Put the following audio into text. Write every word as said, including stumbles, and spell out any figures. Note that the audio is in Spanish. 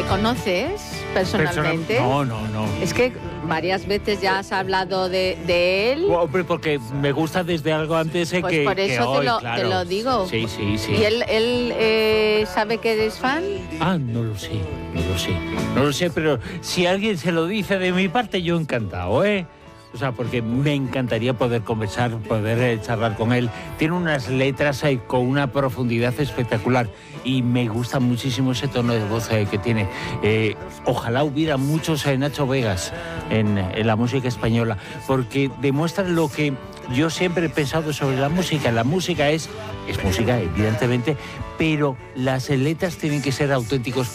conoces personalmente? Persona... No, no, no. Es que varias veces ya has hablado de, de él. Hombre, porque me gusta desde algo antes eh, pues que por eso que hoy, te, lo, claro. te lo digo. Sí, sí, sí. ¿Y él, él eh, sabe que eres fan? Ah, no lo sé, no lo sé. No lo sé, pero si alguien se lo dice de mi parte, yo encantado, ¿eh? O sea, porque me encantaría poder conversar, poder eh, charlar con él. Tiene unas letras eh, con una profundidad espectacular y me gusta muchísimo ese tono de voz eh, que tiene. Eh, ojalá hubiera muchos eh, Nacho Vegas en, en la música española, porque demuestran lo que yo siempre he pensado sobre la música. La música es, es música, evidentemente, pero las letras tienen que ser auténticos.